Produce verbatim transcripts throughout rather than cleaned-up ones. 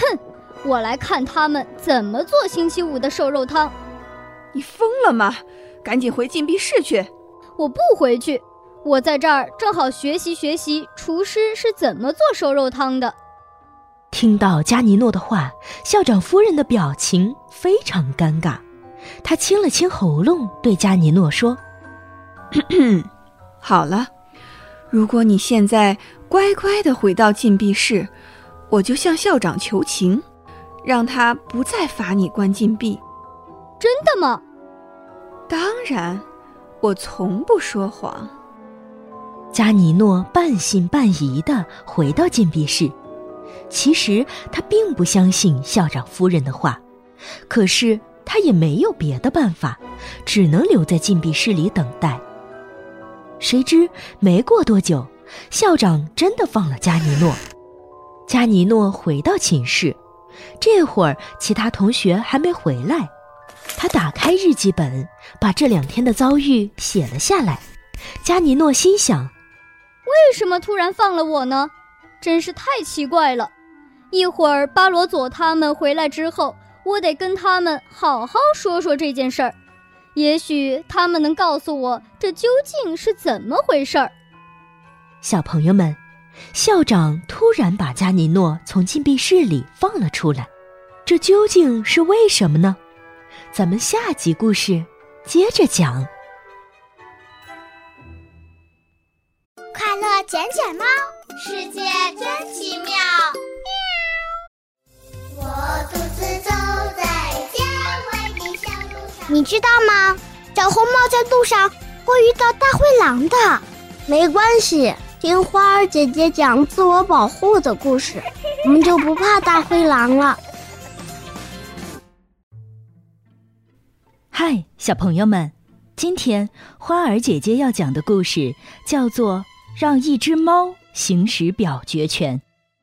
哼，我来看他们怎么做星期五的瘦肉汤。 你疯了吗？赶紧回禁闭室去。 我不回去，我在这儿正好学习学习厨师是怎么做瘦肉汤的。 听到加尼诺的话，校长夫人的表情非常尴尬。她清了清喉咙，对加尼诺说： 咳咳，好了，如果你现在乖乖地回到禁闭室，我就向校长求情，让他不再罚你关禁闭。 真的吗？ 当然，我从不说谎。 加尼诺半信半疑地回到禁闭室。其实他并不相信校长夫人的话，可是他也没有别的办法，只能留在禁闭室里等待。谁知没过多久，校长真的放了加尼诺。加尼诺回到寝室，这会儿其他同学还没回来。他打开日记本，把这两天的遭遇写了下来。加尼诺心想， 为什么突然放了我呢？真是太奇怪了。一会儿巴罗佐他们回来之后，我得跟他们好好说说这件事儿，也许他们能告诉我这究竟是怎么回事儿。 小朋友们，校长突然把加尼诺从禁闭室里放了出来，这究竟是为什么呢？咱们下集故事接着讲。 快乐捡捡猫，世界真奇妙。我独自走在郊外的小路上。你知道吗？小红帽在路上会遇到大灰狼的。没关系，听花儿姐姐讲自我保护的故事，我们就不怕大灰狼了。 嗨，小朋友们，今天花儿姐姐要讲的故事叫做《让一只猫行使表决权》。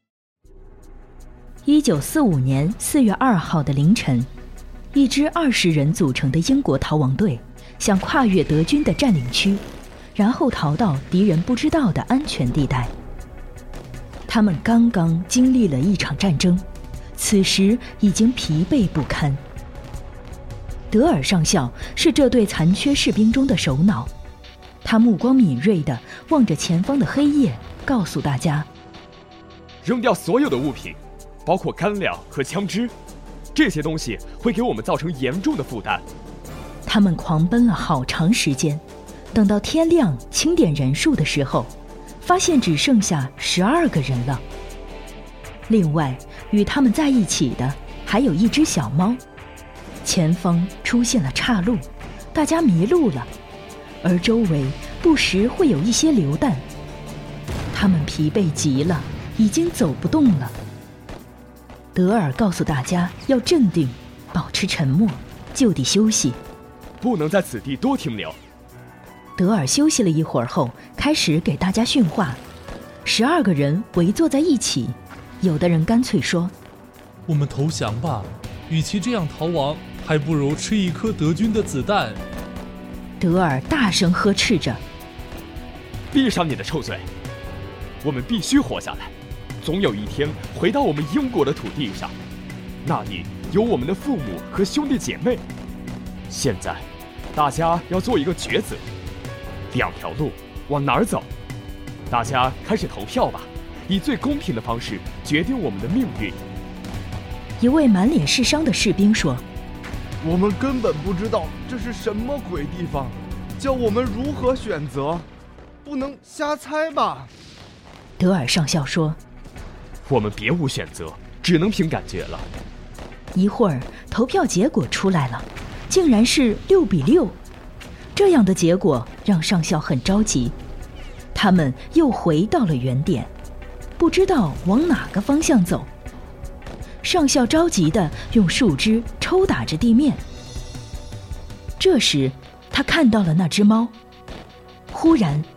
一九四五年四月二号的凌晨，一支二十人组成的英国逃亡队想跨越德军的占领区，然后逃到敌人不知道的安全地带。他们刚刚经历了一场战争，此时已经疲惫不堪。德尔上校是这队残缺士兵中的首脑，他目光敏锐地望着前方的黑夜，告诉大家： 扔掉所有的物品，包括干粮和枪支，这些东西会给我们造成严重的负担。 他们狂奔了好长时间，等到天亮清点人数的时候，发现只剩下十二个人了。另外，与他们在一起的还有一只小猫。前方出现了岔路，大家迷路了，而周围不时会有一些流弹。他们疲惫极了，已经走不动了。德尔告诉大家要镇定，保持沉默，就地休息， 不能在此地多停留。 德尔休息了一会儿后，开始给大家训话。十二个人围坐在一起，有的人干脆说： 我们投降吧，与其这样逃亡，还不如吃一颗德军的子弹。 德尔大声呵斥着： 闭上你的臭嘴！我们必须活下来，总有一天回到我们英国的土地上，那里有我们的父母和兄弟姐妹。现在大家要做一个抉择，两条路，往哪儿走？大家开始投票吧，以最公平的方式决定我们的命运。 一位满脸是伤的士兵说： 我们根本不知道这是什么鬼地方，叫我们如何选择？不能瞎猜吧？ 德尔上校说： 我们别无选择，只能凭感觉了。 一会儿投票结果出来了，竟然是六比六。这样的结果让上校很着急，他们又回到了原点，不知道往哪个方向走。上校着急地用树枝抽打着地面。这时他看到了那只猫，忽然